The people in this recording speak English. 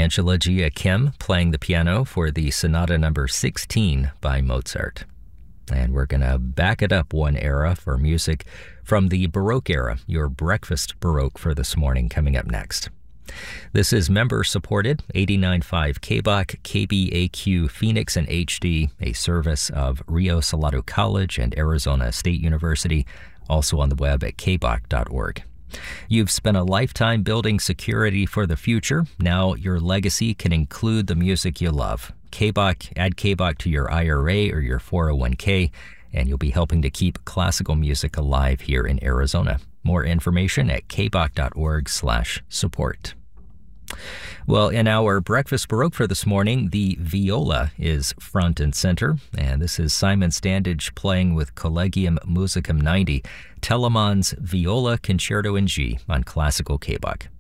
Angela Gia Kim playing the piano for the Sonata number 16 by Mozart. And we're going to back it up one era for music from the Baroque era, your breakfast Baroque for this morning coming up next. This is member-supported 89.5 KBOC, KBAQ Phoenix and HD, a service of Rio Salado College and Arizona State University, also on the web at kbok.org. You've spent a lifetime building security for the future. Now your legacy can include the music you love. KBOC, add KBOC to your IRA or your 401k, and you'll be helping to keep classical music alive here in Arizona. More information at kbok.org/support. Well, in our Breakfast Baroque for this morning, the viola is front and center, and this is Simon Standage playing with Collegium Musicum 90, Telemann's Viola Concerto in G on Classical KBOC.